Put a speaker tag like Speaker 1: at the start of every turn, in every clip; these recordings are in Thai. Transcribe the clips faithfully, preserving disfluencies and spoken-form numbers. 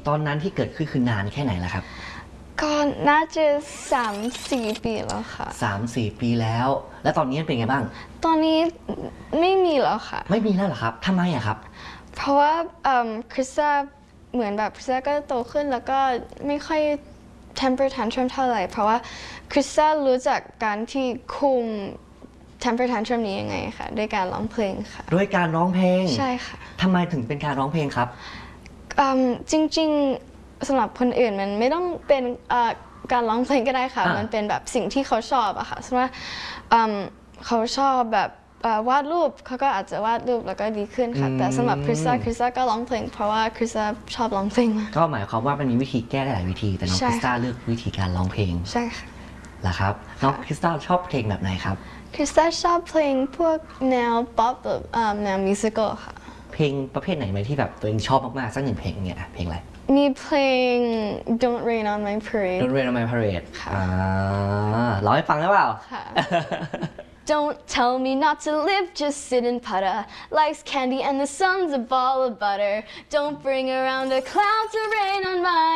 Speaker 1: ตอนนั้นที่เกิดขึ้นคือนานแค่ไหนแล้วครับ
Speaker 2: ก็น่าจะสามสี่ปีแล้วค่ะ
Speaker 1: สามสี่ปีแล้วแล้วตอนนี้เป็นไงบ้าง
Speaker 2: ตอนนี้ไม่มีแล้วค่ะ
Speaker 1: ไม่มีแล้วเหรอครับทำไมอะครับ
Speaker 2: เพราะว่าคริสตาเหมือนแบบคริสตาก็โตขึ้นแล้วก็ไม่ค่อย temper tantrum เท่าไหร่เพราะว่าคริสตารู้จักการที่คุม temper tantrum นี้ยังไงค่ะด้วยการร้องเพลงค่ะ
Speaker 1: ด้วยการร้องเพลง
Speaker 2: ใช่ค่ะ
Speaker 1: ทำไมถึงเป็นการร้องเพลงครับ
Speaker 2: จริงๆสำหรับคนอื่นมันไม่ต้องเป็นการร้องเพลงก็ได้ค่ะมันเป็นแบบสิ่งที่เขาชอบอะค่ะสมมติว่าเขาชอบแบบวาดรูปเขาก็อาจจะวาดรูปแล้วก็ดีขึ้นค่ะแต่สำหรับคริสตาคริสตาก็ร้องเพลงเพราะว่าคริสตาชอบร้องเพลง
Speaker 1: ก็หมายความว่ามันมีวิธีแก้ได้หลายวิธีแต่น้องคริสตาเลือกวิธีการร้องเพลง
Speaker 2: ใช่ค่ะ
Speaker 1: ล่ะครับน้องคริสตาชอบเพลงแบบไหนครับ
Speaker 2: คริสตาชอบเพลงพวกแนวป๊อปแบบแนวมิวสิคอลค่ะ
Speaker 1: เพลงประเภทไหนไหมที่แบบตัวเองชอบมากๆสักหนึ่งเพลงเนี่ยเพลงอะไร
Speaker 2: มีเพลง Don't Rain on My Parade
Speaker 1: Don't Rain on My Parade อ่าร้องให้ฟังได้เปล่า
Speaker 2: ค่ะ Don't tell me not to live, just sit and putter. Life's candy and the sun's a ball of butter. Don't bring around a cloud to rain on my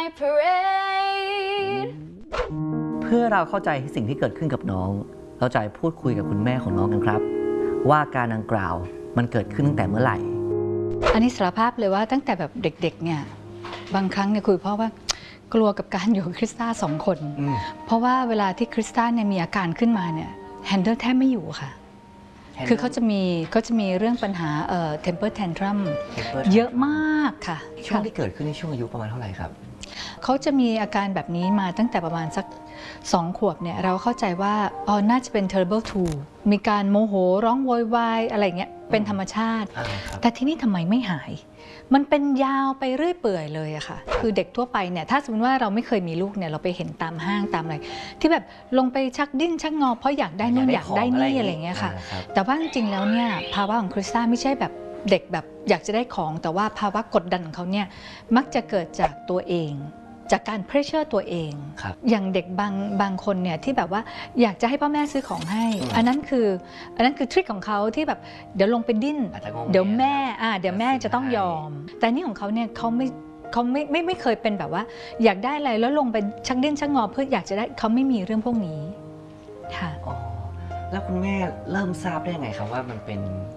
Speaker 2: parade.
Speaker 1: เพื่อเราเข้าใจสิ่งที่เกิดขึ้นกับน้องเราจะพูดคุยกับคุณแม่ของน้องกันครับว่าการดังกล่าวมันเกิดขึ้นตั้งแต่เมื่อไหร่
Speaker 3: อันนี้สารภาพเลยว่าตั้งแต่แบบเด็กๆเนี่ยบางครั้งเนี่ยคุยเพราะว่ากลัวกับการอยู่กับคริสตาสองคนเพราะว่าเวลาที่คริสตาเนี่ยมีอาการขึ้นมาเนี่ยแฮนเดิลแทบไม่อยู่ค่ะคือเขาจะมีเขาจะมีเรื่องปัญหาเอ่อ temper tantrum เยอะมากค่ะ
Speaker 1: ช่วงที่เกิดขึ้นในช่วงอายุประมาณเท่าไหร่ครับ
Speaker 3: เขาจะมีอาการแบบนี้มาตั้งแต่ประมาณสักสองขวบเนี่ยเราเข้าใจว่าอ๋อน่าจะเป็น terrible two มีการโมโหร้องโวยวายอะไรเงี้ยเป็นธรรมชาติแต่ที่นี่ทำไมไม่หายมันเป็นยาวไปเรื่อยเปื่อยเลยอะค่ะคือเด็กทั่วไปเนี่ยถ้าสมมติว่าเราไม่เคยมีลูกเนี่ยเราไปเห็นตามห้างตามอะไรที่แบบลงไปชักดิ้นชักงอเพราะอยากได้นู่นอยากได้นี่อะไรเงี้ยค่ะแต่ว่าจริงๆแล้วเนี่ยภาวะของคริสตาไม่ใช่แบบเด็กแบบอยากจะได้ของแต่ว่าภาวะกดดันของเขาเนี่ยมักจะเกิดจากตัวเองจากการเพรสเชอร์ตัวเองอย่างเด็กบางบางคนเนี่ยที่แบบว่าอยากจะให้พ่อแม่ซื้อของให้อันนั้นคืออันนั้นคือทริคของเขาที่แบบเดี๋ยวลงไปดิ้นเดี๋ยวแม่อ่าเดี๋ยวแม่จะต้องยอมแต่นี่ของเขาเนี่ยเขาไม่เขาไม่ไม่ไม่เคยเป็นแบบว่าอยากได้อะไรแล้วลงไปชักดิ้นชักงอเพื่ออยากจะได้เขาไม่มีเรื่องพวกนี้ค่ะ
Speaker 1: อ๋อแล้วคุณแม่เริ่มทราบได้ยังไงครับว่ามันเป็น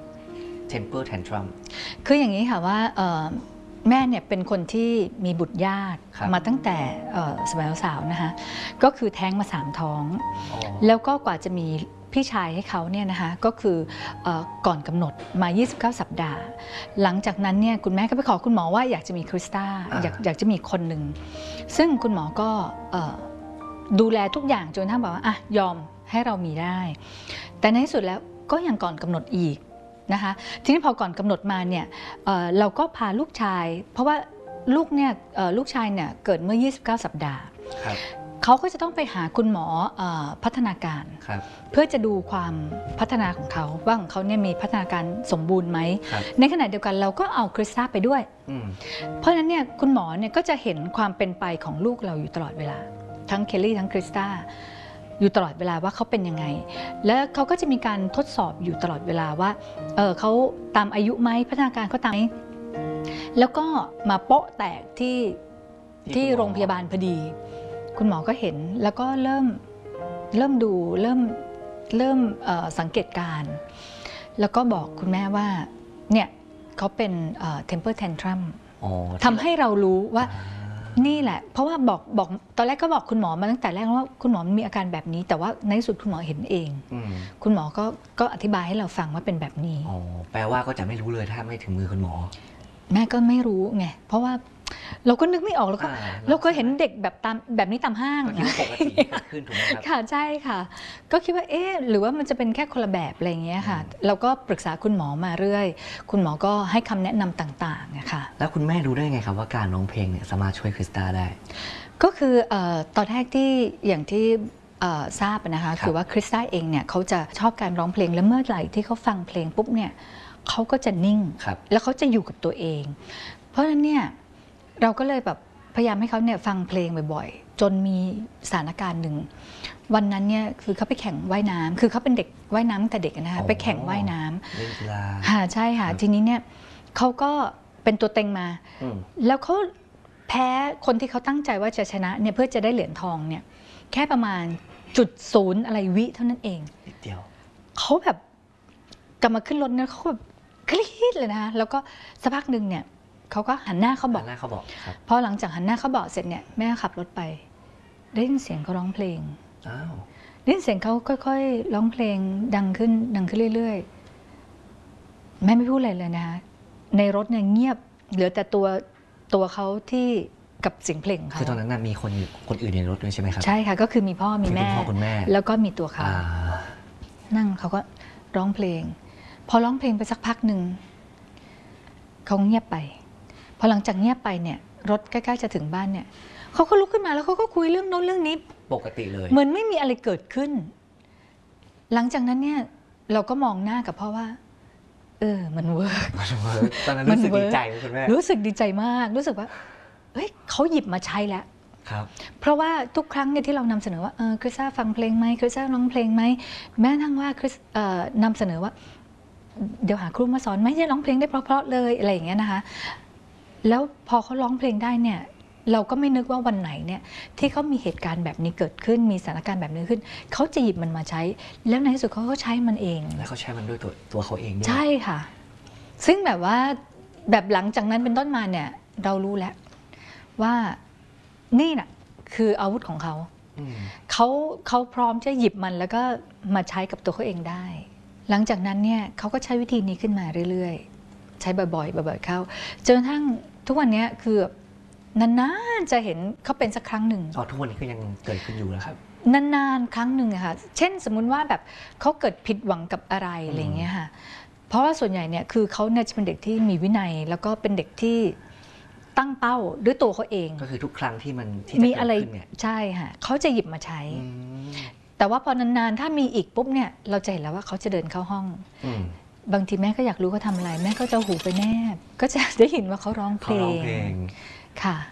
Speaker 1: temper tantrum
Speaker 3: คืออย่างนี้ค่ะว่าแม่เนี่ยเป็นคนที่มีบุตรยากมาตั้งแต่สมัยสาวนะคะก็คือแท้งมาสามท้องแล้วก็กว่าจะมีพี่ชายให้เขาเนี่ยนะคะก็คือก่อนกำหนดมายี่สิบเก้าสัปดาห์หลังจากนั้นเนี่ยคุณแม่ก็ไปขอคุณหมอว่าอยากจะมีคริสตาอยากอยากจะมีคนหนึ่งซึ่งคุณหมอก็ดูแลทุกอย่างจนทั้งบอกว่าอ่ะยอมให้เรามีได้แต่ในที่สุดแล้วก็ยังก่อนกำหนดอีกนะคะทีนี้พอก่อนกำหนดมาเนี่ย เ, เราก็พาลูกชายเพราะว่าลูกเนี่ยลูกชายเนี่ยเกิดเมื่อยี่สิบเก้าสัปดาห์เขาก็จะต้องไปหาคุณหมอพัฒนาการเพื่อจะดูความพัฒนาของเขาว่าของเขาเนี่ยมีพัฒนาการสมบูรณ์ไหมในขณะเดียวกันเราก็เอาคริสตาไปด้วยเพราะฉะนั้นเนี่ยคุณหมอเนี่ยก็จะเห็นความเป็นไปของลูกเราอยู่ตลอดเวลาทั้งเคลลี่ทั้งคริสตาอยู่ตลอดเวลาว่าเขาเป็นยังไงและเขาก็จะมีการทดสอบอยู่ตลอดเวลาว่า เออเขาตามอายุไหมพัฒนาการเขาตามไหมแล้วก็มาโป๊ะแตกที่ที่โรงพยาบาลพอดีคุณหมอก็เห็นแล้วก็เริ่มเริ่มดูเริ่มเริ่มสังเกตการแล้วก็บอกคุณแม่ว่าเนี่ยเขาเป็น temper tantrum ทำให้เรารู้ว่านี่แหละเพราะว่าบอกบอกตอนแรกก็บอกคุณหมอมาตั้งแต่แรกว่าคุณหมอมีอาการแบบนี้แต่ว่าในที่สุดคุณหมอเห็นเองคุณหมอก็ก็อธิบายให้เราฟังว่าเป็นแบบนี้
Speaker 1: อ๋อแปลว่าก็จะไม่รู้เลยถ้าไม่ถึงมือคุณหมอ
Speaker 3: แม่ก็ไม่รู้ไงเพราะว่าเราก็นึกไม่ออกแล้วก็เราก็เห็นเด็กแบบตามแบบนี้ตามห้าง
Speaker 1: ปกติขึ้นถูกไหมครับ
Speaker 3: ค่ะใช่ค่ะก็คิดว่าเอ๊ะหรือว่ามันจะเป็นแค่คนละแบบอะไรอย่างเงี้ยค่ะเราก็ปรึกษาคุณหมอมาเรื่อยคุณหมอก็ให้คำแนะนำต่างๆนะคะ
Speaker 1: แล้วคุณแม่รู้ได้ไงครับว่าการร้องเพลงเนี่ยสามารถช่วยคริสตาได้
Speaker 3: ก็คือตอนแรกที่อย่างที่ทราบนะคะคือว่าคริสตาเองเนี่ยเขาจะชอบการร้องเพลงและเมื่อไหร่ที่เขาฟังเพลงปุ๊บเนี่ยเขาก็จะนิ่งแล้วเขาจะอยู่กับตัวเองเพราะฉะนั้นเนี่ยเราก็เลยแบบพยายามให้เขาเนี่ยฟังเพลงบ่อยๆจนมีสถานการณ์หนึ่งวันนั้นเนี่ยคือเขาไปแข่งว่ายน้ำคือเขาเป็นเด็กว่ายน้ำตั้งแต่เด็กนะคะไปแข่งว่ายน้ำ
Speaker 1: เล่นกีฬา
Speaker 3: ค่ะใช่ค่ะทีนี้เนี่ยเขาก็เป็นตัวเต็งมาแล้วเขาแพ้คนที่เขาตั้งใจว่าจะชนะเนี่ยเพื่อจะได้เหรียญทองเนี่ยแค่ประมาณจุดศูนย์อะไรวิเท่านั้นเอง
Speaker 1: นิดเดียว
Speaker 3: เขาแบบกลับมาขึ้นรถเนี่ยเขาแบบกรี๊ดเลยนะคะแล้วก็สักพักหนึ่งเนี่ยเขาก็หันหน้าเขาบอก
Speaker 1: หันหน้าเขาบอกครับ
Speaker 3: พอหลังจากหันหน้าเขาบอกเสร็จเนี่ยแม่ขับรถไปได้ยินเสียงเขาร้องเพลง
Speaker 1: อ้าว
Speaker 3: ได้ยินเสียงเขาค่อยๆร้องเพลงดังขึ้นดังขึ้นเรื่อยๆแม่ไม่พูดอะไรเลยนะคะในรถเนี่ยเงียบเหลือแต่ตัวตัวเขาที่กับเสียงเพลงของเขา
Speaker 1: คือตอนนั้นน่ะมีคนอยู่คนอื่นในรถด้วยใช่ไหมครับ
Speaker 3: ใช่ค่ะก็คือมีพ่อมีแม่
Speaker 1: มีคุณพ่อคุณแม่
Speaker 3: แล้วก็มีตัวเขา
Speaker 1: อ่า
Speaker 3: นั่งเขาก็ร้องเพลง พอร้องเพลงไปสักพักหนึ่งเขาเงียบไป พอหลังจากเงียบไปเนี่ยรถใกล้ๆจะถึงบ้านเนี่ยเขาก็ลุกขึ้นมาแล้วเขาก็คุยเรื่องโน้นเรื่องนี้
Speaker 1: ปกติเลย
Speaker 3: เหมือนไม่มีอะไรเกิดขึ้น หลังจากนั้นเนี่ยเราก็มองหน้ากับพ่อว่า เออ มันเวิร์ก
Speaker 1: ตอนนั้นรู้สึกดีใจไหมคุณแม่
Speaker 3: รู้สึกดีใจมาก รู้สึกว่าเฮ้ยเขาหยิบมาใช้แล้ว
Speaker 1: ครับ
Speaker 3: เพราะว่าทุกครั้งเนี่ยที่เรานำเสนอว่าเออคริสซ่าฟังเพลงไหมคริสซ่าร้องเพลงไหมแม้ทั้งว่าคริสเอ่อนำเสนอว่า เดี๋ยวหาครูมาสอนไหมจะร้องเพลงได้เพราะๆเลยอะไรอย่างเงี้ยนะคะแล้วพอเขาร้องเพลงได้เนี่ยเราก็ไม่นึกว่าวันไหนเนี่ยที่เขามีเหตุการณ์แบบนี้เกิดขึ้นมีสถานการณ์แบบนี้ขึ้นเขาจะหยิบมันมาใช้ แล้วในที่สุดเขาก็ใช้มันเอง
Speaker 1: แล้วเขาใช้มันด้วยตัวตัวเขาเองด้วย
Speaker 3: ใช่ค่ะ ซึ่งแบบว่าแบบหลังจากนั้นเป็นต้นมาเนี่ยเรารู้แล้วว่านี่น่ะคืออาวุธของเขา
Speaker 1: อืม
Speaker 3: เขาเขาพร้อมจะหยิบมันแล้วก็มาใช้กับตัวเขาเองได้ หลังจากนั้นเนี่ยเขาก็ใช้วิธีนี้ขึ้นมาเรื่อยๆ ใช้บ่อยๆบ่อยๆเข้าจนกระทั่งทุกวันนี้คือนานๆจะเห็นเขาเป็นสักครั้งหนึ่ง
Speaker 1: อ๋อทุกวันนี้ก็ยังเกิดขึ้นอยู่แล้วครับ
Speaker 3: นานๆครั้งหนึ่งอะค่ะเช่นสมมุติว่าแบบเขาเกิดผิดหวังกับอะไรอะไรอย่างเงี้ยค่ะเพราะว่าส่วนใหญ่เนี่ยคือเขาเนี่ยจะเป็นเด็กที่มีวินัย แล้วก็เป็นเด็กที่ตั้งเป้าด้วยตัวเขาเอง
Speaker 1: ก็คือทุกครั้งที่มันที่จะ
Speaker 3: มี
Speaker 1: เกิด
Speaker 3: อะไร
Speaker 1: ขึ้นเนี่ย
Speaker 3: ใช่ค่ะเขาจะหยิบมาใช้
Speaker 1: อืม
Speaker 3: แต่ว่าพอนานๆถ้ามีอีกปุ๊บเนี่ยเราจะเห็นแล้วว่าเขาจะเดินเข้าห้อง
Speaker 1: อืม
Speaker 3: บางทีแม่ก็อยากรู้เขาทำอะไรแม่ก็จะเอาหูไปแนบก็จะได้ยินว่าเขาร้องเพ
Speaker 1: เขา
Speaker 3: ล
Speaker 1: ร้อง
Speaker 3: ง
Speaker 1: เพลง
Speaker 3: ค่ะ